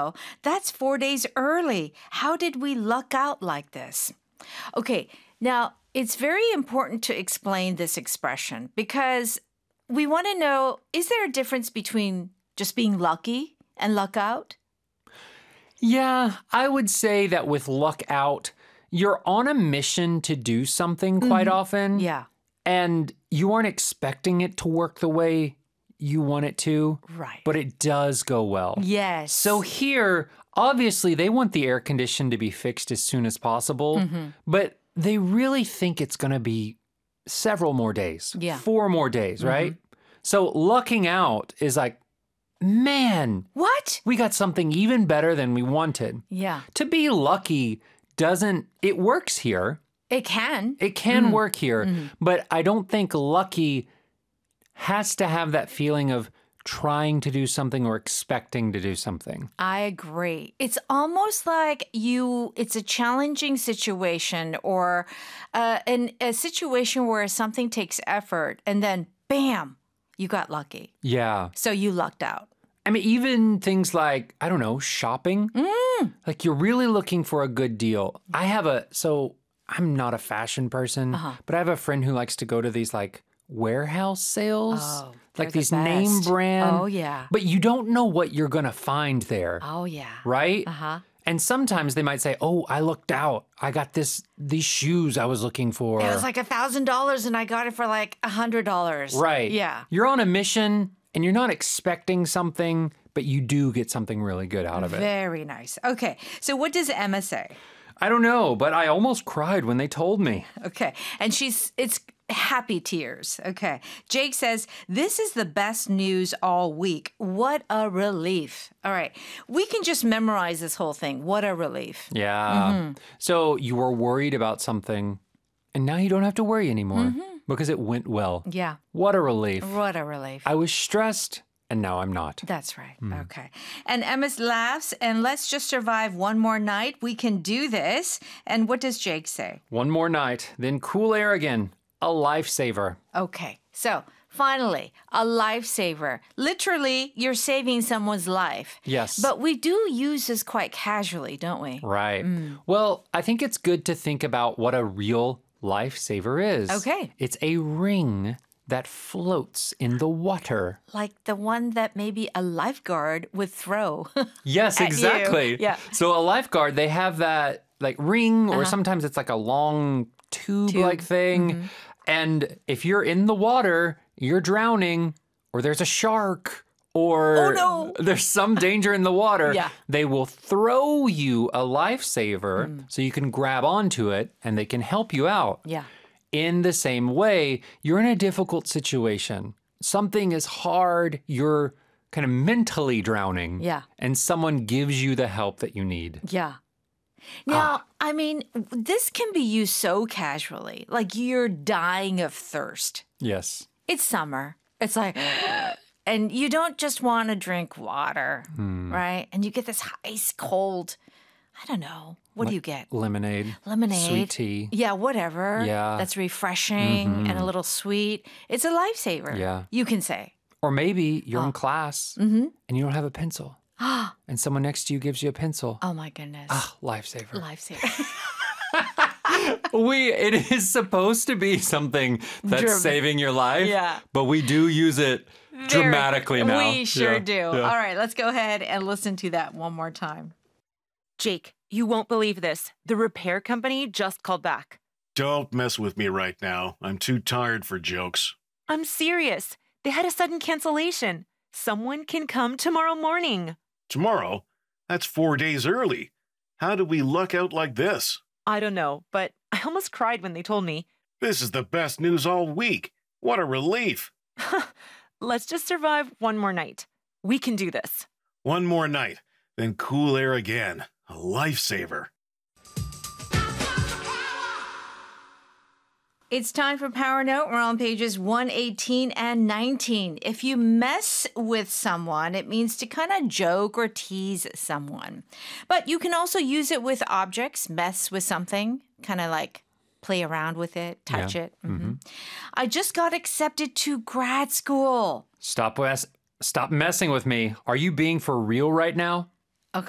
ago. That's 4 days early. How did we luck out like this? Okay, now it's very important to explain this expression because we want to know, is there a difference between just being lucky and luck out? Yeah, I would say that with luck out, you're on a mission to do something quite often. Yeah. And you aren't expecting it to work the way you want it to. Right. But it does go well. Yes. So here, obviously, they want the air condition to be fixed as soon as possible. But they really think it's going to be several more days. Yeah. 4 more days, right? So lucking out is like, man, What? we got something even better than we wanted. Yeah. To be lucky it works here. It can. It can work here, but I don't think lucky has to have that feeling of trying to do something or expecting to do something. I agree. It's almost like it's a challenging situation or a situation where something takes effort and then bam, you got lucky. Yeah. So you lucked out. I mean, even things like, I don't know, shopping. Like you're really looking for a good deal. So I'm not a fashion person, but I have a friend who likes to go to these like warehouse sales. Oh, like they're these the name best. brand. Oh, yeah. But you don't know what you're going to find there. Oh, yeah. Right? Uh-huh. And sometimes they might say, oh, I looked out. I got these shoes I was looking for. It was like $1,000 and I got it for like $100. Right. Yeah. You're on a mission and you're not expecting something, but you do get something really good out of it. Very nice. Okay. So what does Emma say? I don't know, but I almost cried when they told me. Okay. And it's happy tears. Okay. Jake says, this is the best news all week. What a relief. All right. We can just memorize this whole thing. What a relief. Yeah. So you were worried about something, and now you don't have to worry anymore because it went well. Yeah. What a relief. What a relief. I was stressed, and now I'm not. That's right. Okay. And Emma laughs, and let's just survive one more night. We can do this. And what does Jake say? One more night, then cool air again. A lifesaver. Okay. So finally, a lifesaver. Literally, you're saving someone's life. Yes. But we do use this quite casually, don't we? Right. Well, I think it's good to think about what a real lifesaver is. Okay. It's a ring that floats in the water. Like the one that maybe a lifeguard would throw. Yes, at exactly. you. Yeah. So a lifeguard, they have that like ring, or sometimes it's like a long tube-like thing. And if you're in the water, you're drowning, or there's a shark, or there's some danger in the water, they will throw you a lifesaver so you can grab onto it and they can help you out. Yeah. In the same way, you're in a difficult situation. Something is hard, you're kind of mentally drowning. Yeah. And someone gives you the help that you need. Yeah. Now, I mean, this can be used so casually, like you're dying of thirst. Yes. It's summer. It's like, and you don't just want to drink water, right? And you get this ice cold, I don't know. What do you get? Lemonade. Lemonade. Sweet tea. Yeah, whatever. Yeah. That's refreshing and a little sweet. It's a lifesaver. Yeah. You can say. Or maybe you're in class and you don't have a pencil. And someone next to you gives you a pencil. Oh my goodness. Lifesaver. Lifesaver. It is supposed to be something that's saving your life. Yeah. But we do use it dramatically now. We sure do. Yeah. All right, let's go ahead and listen to that one more time. Jake, you won't believe this. The repair company just called back. Don't mess with me right now. I'm too tired for jokes. I'm serious. They had a sudden cancellation. Someone can come tomorrow morning. Tomorrow? That's 4 days early. How did we luck out like this? I don't know, but I almost cried when they told me. This is the best news all week. What a relief. Let's just survive one more night. We can do this. One more night, then cool air again. A lifesaver. It's time for Power Note. We're on pages 118 and 19. If you mess with someone, it means to kind of joke or tease someone. But you can also use it with objects, mess with something, kind of like play around with it, touch it. I just got accepted to grad school. Stop messing with me. Are you being for real right now?